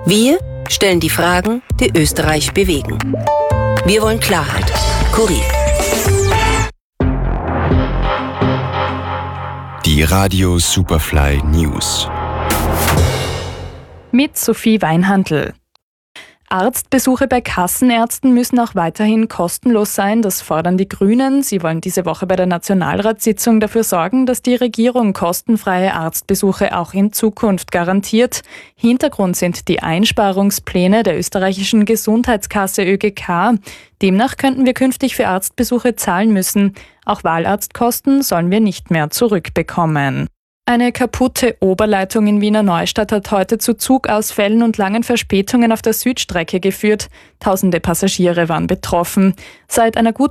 Wir stellen die Fragen, die Österreich bewegen. Wir wollen Klarheit. Kurier. Die Radio Superfly News. Mit Sophie Weinhandl. Arztbesuche bei Kassenärzten müssen auch weiterhin kostenlos sein. Das fordern die Grünen. Sie wollen diese Woche bei der Nationalratssitzung dafür sorgen, dass die Regierung kostenfreie Arztbesuche auch in Zukunft garantiert. Hintergrund sind die Einsparungspläne der österreichischen Gesundheitskasse ÖGK. Demnach könnten wir künftig für Arztbesuche zahlen müssen. Auch Wahlarztkosten sollen wir nicht mehr zurückbekommen. Eine kaputte Oberleitung in Wiener Neustadt hat heute zu Zugausfällen und langen Verspätungen auf der Südstrecke geführt. Tausende Passagiere waren betroffen. Seit einer guten